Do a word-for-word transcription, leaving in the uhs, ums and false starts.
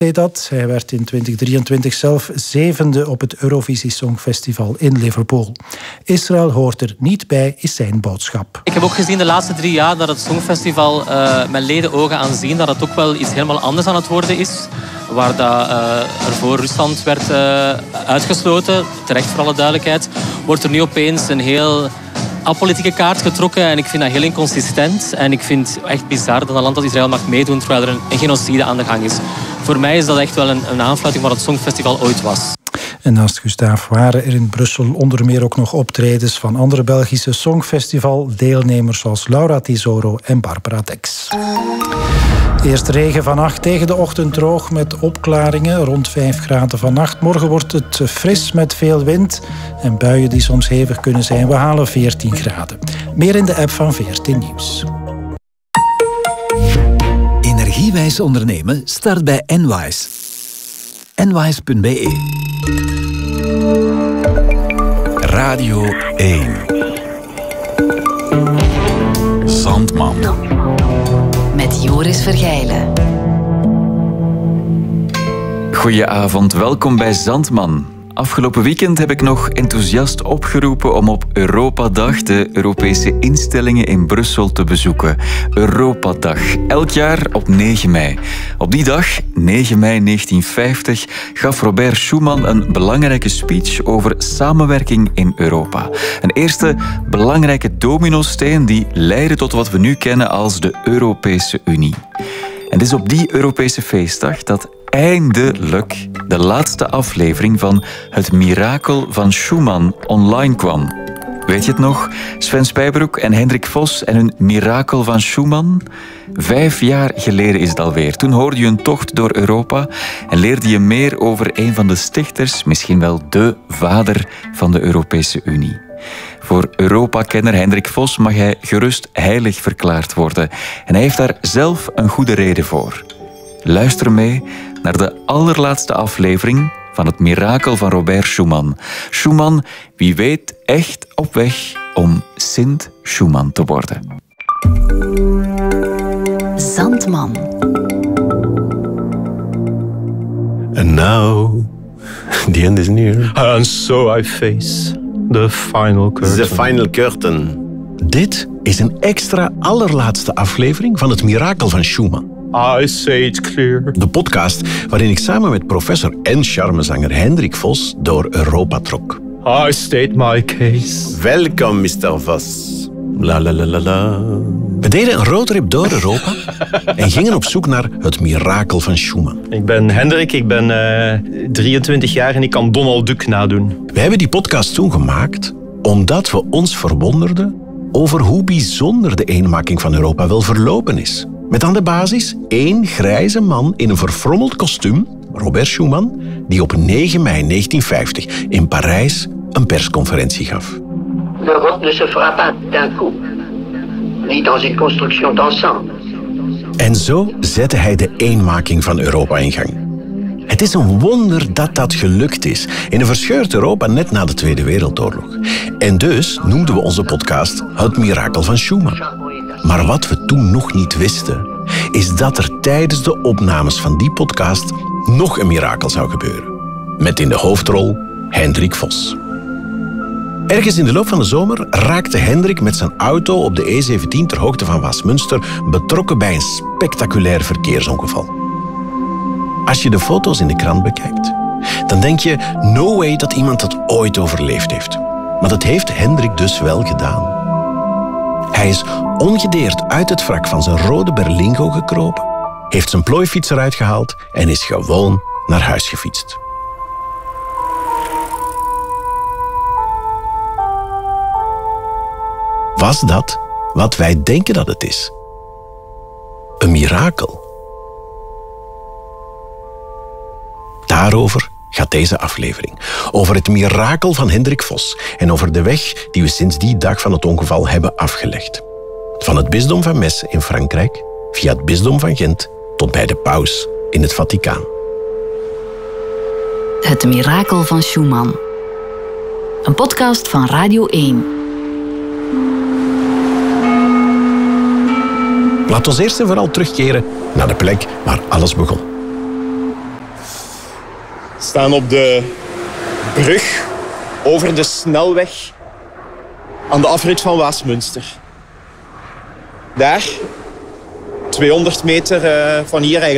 deed dat. Hij werd in twintig drieëntwintig zelf zevende op het Eurovisie Songfestival in Liverpool. Israël hoort er niet bij, is zijn boodschap. Ik heb ook gezien de laatste drie jaar dat het Songfestival uh, met leden ogen aanzien dat het ook wel iets helemaal anders aan het worden is. Waar dat, uh, er voor Rusland werd uh, uitgesloten, terecht voor alle duidelijkheid, wordt er nu opeens een heel apolitieke kaart getrokken en ik vind dat heel inconsistent. En ik vind het echt bizar dat een land als Israël mag meedoen terwijl er een, een genocide aan de gang is. Voor mij is dat echt wel een, een aanfluiting van het Songfestival ooit was. En naast Gustave waren er in Brussel onder meer ook nog optredens van andere Belgische Songfestival-deelnemers zoals Laura Tesoro en Barbara Dex. Eerst regen vannacht, tegen de ochtend droog met opklaringen, rond vijf graden vannacht. Morgen wordt het fris met veel wind en buien die soms hevig kunnen zijn. We halen veertien graden. Meer in de app van veertien Nieuws. Energiewijs ondernemen start bij Enwise. Enwise punt be. Radio één. Zandman. Met Joris Vergijlen. Goedenavond, welkom bij Zandman. Afgelopen weekend heb ik nog enthousiast opgeroepen om op Europadag de Europese instellingen in Brussel te bezoeken. Europadag, elk jaar op negen mei. Op die dag, negen mei negentien vijftig, gaf Robert Schuman een belangrijke speech over samenwerking in Europa. Een eerste belangrijke dominosteen die leidde tot wat we nu kennen als de Europese Unie. En het is op die Europese feestdag dat eindelijk de laatste aflevering van Het Mirakel van Schuman online kwam. Weet je het nog? Sven Spijbroek en Hendrik Vos en hun Mirakel van Schuman? Vijf jaar geleden is het alweer. Toen hoorde je een tocht door Europa en leerde je meer over een van de stichters, misschien wel de vader van de Europese Unie. Voor Europa-kenner Hendrik Vos mag hij gerust heilig verklaard worden. En hij heeft daar zelf een goede reden voor. Luister mee naar de allerlaatste aflevering van Het Mirakel van Robert Schuman. Schuman, wie weet, echt op weg om Sint Schuman te worden. Zandman. And now, the end is near. And so I face the final curtain. The final curtain. Dit is een extra allerlaatste aflevering van Het Mirakel van Schuman. I say it clear. De podcast waarin ik samen met professor en charmezanger Hendrik Vos door Europa trok. I state my case. Welkom, mister Vos. La la la la la. We deden een roadtrip door Europa en gingen op zoek naar het mirakel van Schuman. Ik ben Hendrik, ik ben uh, drieëntwintig jaar en ik kan Donald Duck nadoen. We hebben die podcast toen gemaakt omdat we ons verwonderden over hoe bijzonder de eenmaking van Europa wel verlopen is. Met aan de basis één grijze man in een verfrommeld kostuum, Robert Schuman, die op negen mei negentien vijftig in Parijs een persconferentie gaf. L'Europe ne se fera pas d'un coup, ni dans une construction d'ensemble. En zo zette hij de eenmaking van Europa in gang. Het is een wonder dat dat gelukt is in een verscheurd Europa net na de Tweede Wereldoorlog. En dus noemden we onze podcast Het Mirakel van Schuman. Maar wat we toen nog niet wisten, is dat er tijdens de opnames van die podcast nog een mirakel zou gebeuren. Met in de hoofdrol Hendrik Vos. Ergens in de loop van de zomer raakte Hendrik met zijn auto op de E zeventien ter hoogte van Waasmunster betrokken bij een spectaculair verkeersongeval. Als je de foto's in de krant bekijkt, dan denk je no way dat iemand dat ooit overleefd heeft. Maar dat heeft Hendrik dus wel gedaan. Hij is ongedeerd uit het wrak van zijn rode Berlingo gekropen, heeft zijn plooifiets eruit gehaald en is gewoon naar huis gefietst. Was dat wat wij denken dat het is? Een mirakel? Daarover gaat deze aflevering. Over het mirakel van Hendrik Vos en over de weg die we sinds die dag van het ongeval hebben afgelegd. Van het bisdom van Metz in Frankrijk, via het bisdom van Gent, tot bij de paus in het Vaticaan. Het Mirakel van Schuman. Een podcast van Radio één. Laat ons eerst en vooral terugkeren naar de plek waar alles begon. We staan op de brug over de snelweg aan de afrit van Waasmunster. Daar, tweehonderd meter van hier eigenlijk.